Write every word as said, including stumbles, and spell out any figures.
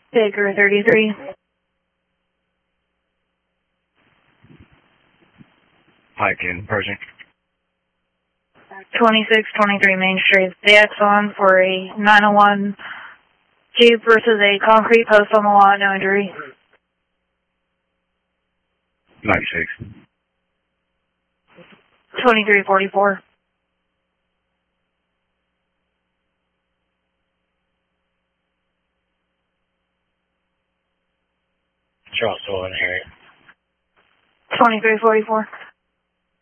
Baker thirty-three. Pike in Pershing. twenty-six twenty-three Main Street. The Exxon for a nine oh one Jeep versus a concrete post on the lot, no injury. ninety-six. twenty-three forty-four. Charles Soil in the area. twenty-three forty-four.